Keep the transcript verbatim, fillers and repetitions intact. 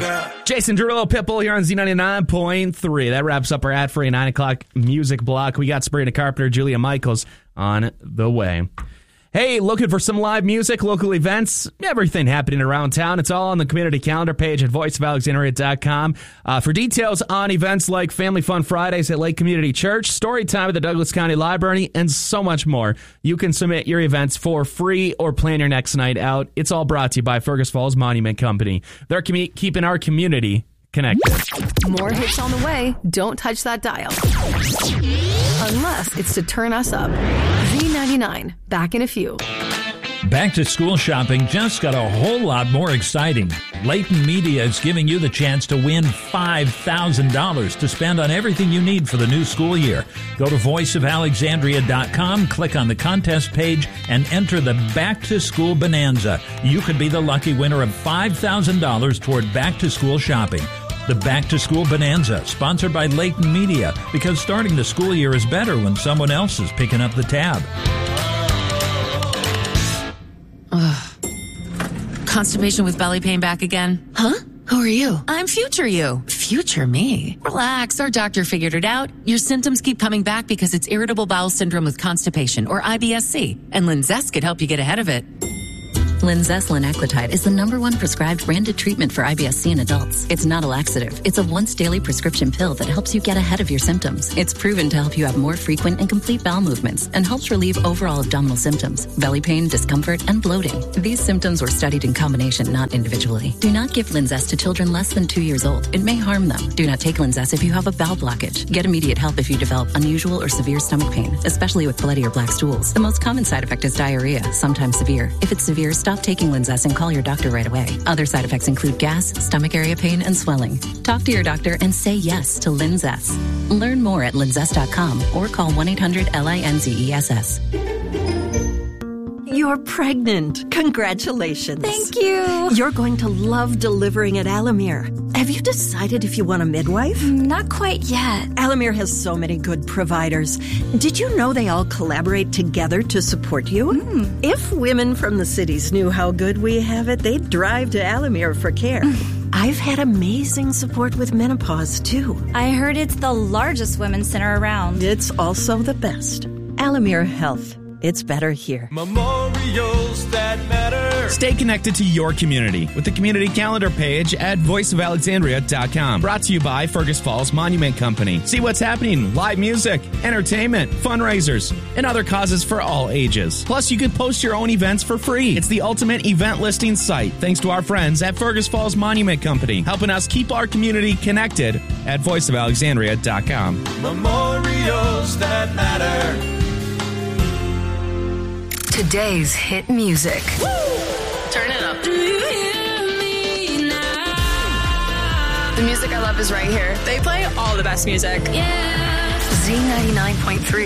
Yeah. Jason Derulo, Pitbull here on Z ninety-nine point three. That wraps up our ad-free nine o'clock music block. We got Sabrina Carpenter, Julia Michaels on the way. Hey, looking for some live music, local events, everything happening around town. It's all on the community calendar page at voice of alexandria dot com. Uh, for details on events like Family Fun Fridays at Lake Community Church, Story Time at the Douglas County Library, and so much more, you can submit your events for free or plan your next night out. It's all brought to you by Fergus Falls Monument Company. They're com- keeping our community connected. More hits on the way. Don't touch that dial. Unless it's to turn us up. Z ninety-nine, back in a few. Back to school shopping just got a whole lot more exciting. Layton Media is giving you the chance to win five thousand dollars to spend on everything you need for the new school year. Go to voice of alexandria dot com, click on the contest page, and enter the Back to School Bonanza. You could be the lucky winner of five thousand dollars toward back to school shopping. The Back to School Bonanza, sponsored by Layton Media, because starting the school year is better when someone else is picking up the tab. Ugh. Constipation with belly pain back again? Huh? Who are you? I'm future you. Future me? Relax, our doctor figured it out. Your symptoms keep coming back because it's irritable bowel syndrome with constipation, or I B S C, and Linzess could help you get ahead of it. Linzess linaclotide is the number one prescribed branded treatment for I B S C in adults. It's not a laxative. It's a once-daily prescription pill that helps you get ahead of your symptoms. It's proven to help you have more frequent and complete bowel movements and helps relieve overall abdominal symptoms, belly pain, discomfort, and bloating. These symptoms were studied in combination, not individually. Do not give Linzess to children less than two years old. It may harm them. Do not take Linzess if you have a bowel blockage. Get immediate help if you develop unusual or severe stomach pain, especially with bloody or black stools. The most common side effect is diarrhea, sometimes severe. If it's severe, stop taking Linzess and call your doctor right away. Other side effects include gas, stomach area pain, and swelling. Talk to your doctor and say yes to Linzess. Learn more at linzess dot com or call one eight hundred L I N Z E S S. You're pregnant. Congratulations. Thank you. You're going to love delivering at Alamere. Have you decided if you want a midwife? Not quite yet. Alamere has so many good providers. Did you know they all collaborate together to support you? Mm. If women from the cities knew how good we have it, they'd drive to Alamere for care. I've had amazing support with menopause, too. I heard it's the largest women's center around. It's also the best. Alamere Health. It's better here. Memorials that matter. Stay connected to your community with the community calendar page at voice of alexandria dot com. Brought to you by Fergus Falls Monument Company. See what's happening, live music, entertainment, fundraisers, and other causes for all ages. Plus, you can post your own events for free. It's the ultimate event listing site, thanks to our friends at Fergus Falls Monument Company, helping us keep our community connected at voice of alexandria dot com. Memorials that matter. Today's hit music. Woo! Turn it up. Do you hear me now? The music I love is right here. They play all the best music. Yeah. Z ninety-nine point three.